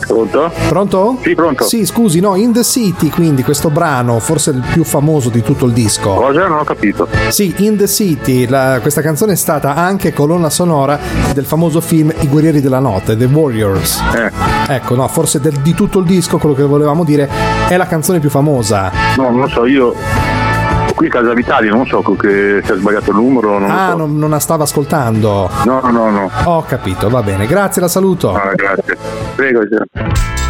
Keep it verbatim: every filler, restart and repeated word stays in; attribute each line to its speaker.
Speaker 1: Pronto?
Speaker 2: Pronto?
Speaker 1: Sì, pronto.
Speaker 2: Sì, scusi, no, In the City, quindi questo brano, forse il più famoso di tutto il disco.
Speaker 1: Cosa? Non ho capito.
Speaker 2: Sì, In the City, la, questa canzone è stata anche colonna sonora del famoso film I Guerrieri della Notte, The Warriors.
Speaker 1: Eh.
Speaker 2: Ecco, no, forse del, di tutto il disco quello che volevamo dire è la canzone più famosa.
Speaker 1: No, non lo so, io qui Casa Vitali, non so che si è sbagliato il numero. Non
Speaker 2: ah,
Speaker 1: lo so.
Speaker 2: non, non la stava ascoltando.
Speaker 1: No, no, no.
Speaker 2: Ho capito, va bene. Grazie, la saluto.
Speaker 1: Ah, grazie. Prego. Cioè.